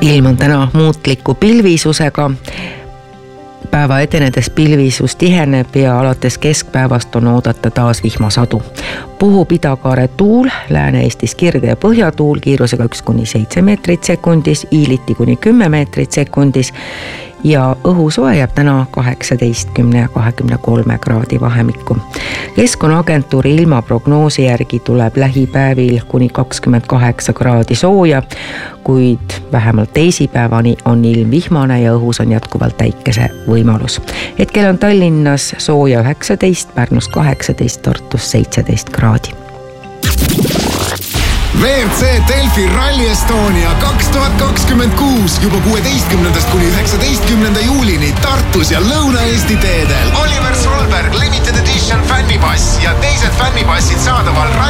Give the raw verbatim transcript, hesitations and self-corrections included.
Ilm on täna muutliku pilvisusega. Päeva edenedes pilvisus tiheneb ja alates keskpäevast on oodata taas vihmasadu. Puhub idakaare tuul, Lääne-Eestis kirde- ja põhjatuul kiirusega üks kuni seitse meetrit sekundis, iiliti kuni kümme meetrit sekundis ja õhusoe jääb täna kaheksateistkümne ja kahekümne kolme kraadi vahemikku. Keskkonnaagentuuri ilmaprognoosi järgi tuleb lähipäevil kuni kakskümmend kaheksa kraadi sooja, kuid vähemalt teisipäevani on ilm vihmane ja õhus on jätkuvalt päikese võimalus. Hetkel on Tallinnas sooja üheksateist, Pärnus kaheksateist, Tartus seitseteist kraadi. V R C Delfi Rally Estonia kaks tuhat kakskümmend kuus juba kuueteistkümnendast kuni üheksateistkümnenda juulini Tartus ja Lõuna-Eesti teedel. Oliver Solberg Limited Edition fännipass ja teised fännipassid saadaval